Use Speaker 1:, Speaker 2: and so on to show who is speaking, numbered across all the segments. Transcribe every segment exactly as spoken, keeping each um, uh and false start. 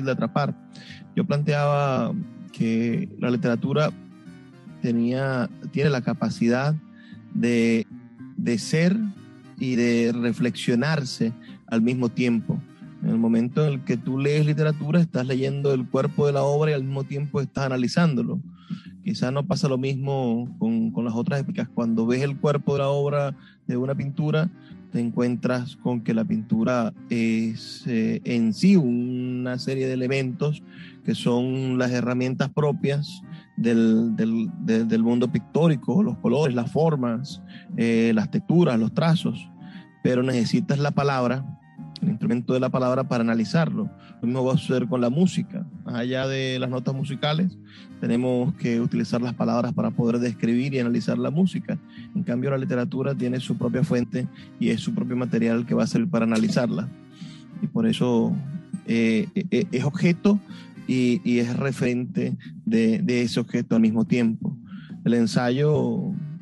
Speaker 1: de atrapar. Yo planteaba que la literatura tenía, tiene la capacidad de, de ser y de reflexionarse al mismo tiempo. En el momento en el que tú lees literatura, estás leyendo el cuerpo de la obra y al mismo tiempo estás analizándolo. Quizás no pasa lo mismo con, con las otras épicas. Cuando ves el cuerpo de la obra de una pintura, te encuentras con que la pintura es eh, en sí una serie de elementos que son las herramientas propias del, del, de, del mundo pictórico, los colores, las formas, eh, las texturas, los trazos, pero necesitas la palabra, el instrumento de la palabra para analizarlo. Lo mismo va a suceder con la música. Más allá de las notas musicales, tenemos que utilizar las palabras para poder describir y analizar la música. En cambio, la literatura tiene su propia fuente y es su propio material que va a servir para analizarla. Y por eso eh, eh, es objeto y, y es referente de, de ese objeto al mismo tiempo. El ensayo,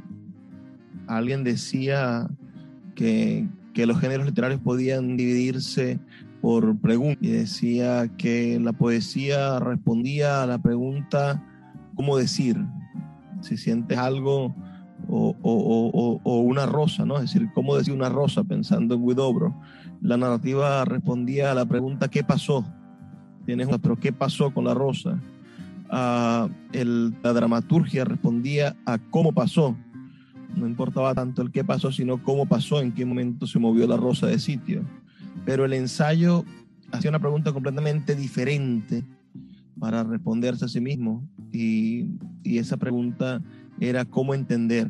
Speaker 1: alguien decía que que los géneros literarios podían dividirse por preguntas, y decía que la poesía respondía a la pregunta ¿cómo decir? Si sientes algo o, o, o, o una rosa, ¿no? Es decir, ¿cómo decir una rosa? Pensando en Huidobro. La narrativa respondía a la pregunta ¿qué pasó? Tienes una, pero ¿qué pasó con la rosa? Uh, el, la dramaturgia respondía a cómo pasó. No importaba tanto el qué pasó, sino cómo pasó, en qué momento se movió la rosa de sitio. Pero el ensayo hacía una pregunta completamente diferente para responderse a sí mismo. Y, y esa pregunta era cómo entender.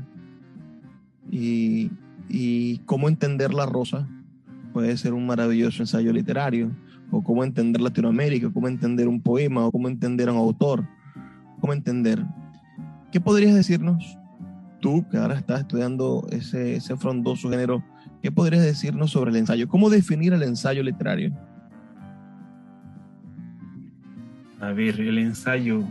Speaker 1: Y, y cómo entender la rosa puede ser un maravilloso ensayo literario. O cómo entender Latinoamérica, cómo entender un poema, o cómo entender a un autor. Cómo entender. ¿Qué podrías decirnos? Tú, que ahora estás estudiando ese, ese frondoso género, ¿qué podrías decirnos sobre el ensayo? ¿Cómo definir el ensayo literario?
Speaker 2: A ver, el ensayo.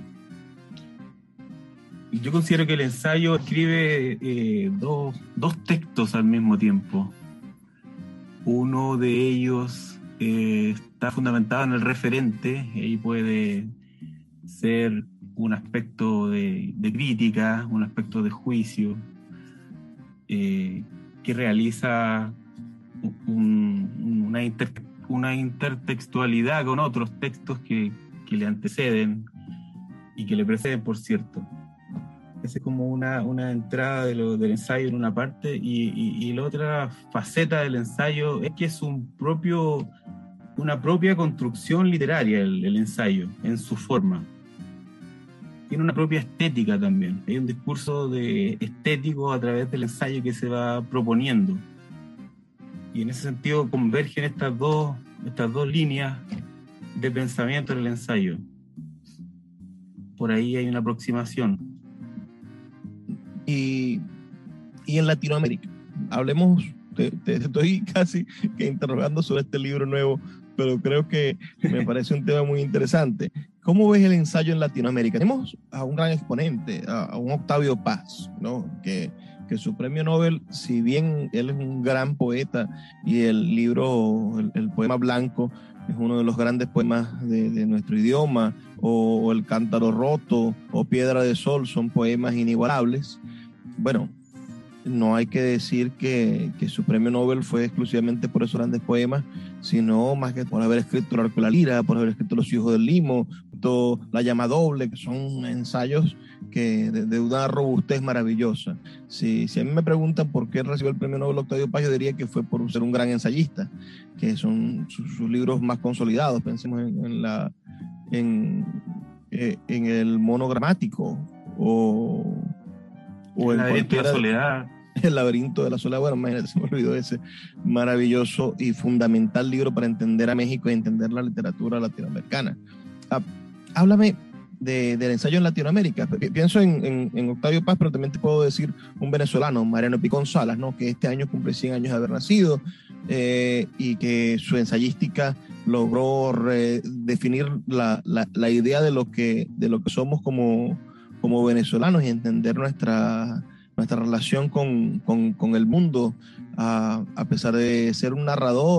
Speaker 2: Yo considero que el ensayo escribe eh, dos, dos textos al mismo tiempo. Uno de ellos eh, está fundamentado en el referente, y ahí puede ser un aspecto de, de crítica, un aspecto de juicio, eh, que realiza un, una, inter, una intertextualidad con otros textos que, que le anteceden y que le preceden, por cierto. Esa es como una, una entrada de lo, del ensayo en una parte, y, y, y la otra faceta del ensayo es que es un propio, una propia construcción literaria el, el ensayo, en su forma. Tiene una propia estética también. Hay un discurso de estético a través del ensayo que se va proponiendo. Y en ese sentido convergen estas dos, estas dos líneas de pensamiento en el ensayo. Por ahí hay una aproximación.
Speaker 1: Y, y en Latinoamérica, hablemos, te, te estoy casi que interrogando sobre este libro nuevo, pero creo que me parece un tema muy interesante. ¿Cómo ves el ensayo en Latinoamérica? Tenemos a un gran exponente, a, a un Octavio Paz, ¿no? que, que su premio Nobel, si bien él es un gran poeta y el libro, el, el poema Blanco, es uno de los grandes poemas de, de nuestro idioma, o, o El Cántaro Roto, o Piedra de Sol, son poemas inigualables. Bueno, no hay que decir que, que su premio Nobel fue exclusivamente por esos grandes poemas, sino más que por haber escrito El Arco y la Lira, por haber escrito Los Hijos del Limo, La Llama Doble, que son ensayos que de, de una robustez maravillosa. Si, si a mí me preguntan por qué recibió el premio Nobel Octavio Paz, yo diría que fue por ser un gran ensayista, que son sus, sus libros más consolidados. Pensemos en, en, la, en, eh, en el monogramático, o... o
Speaker 2: el
Speaker 1: en
Speaker 2: laberinto de la soledad.
Speaker 1: El laberinto de la soledad. Bueno, imagínate, se me olvidó ese maravilloso y fundamental libro para entender a México y entender la literatura latinoamericana. Ah, háblame de, del ensayo en Latinoamérica. Pienso en, en, en Octavio Paz, pero también te puedo decir un venezolano, Mariano Picón Salas, ¿no? Que este año cumple cien años de haber nacido, eh, y que su ensayística logró definir la, la, la idea de lo que, de lo que somos como como venezolanos y entender nuestra, nuestra relación con, con, con el mundo, a, a pesar de ser un narrador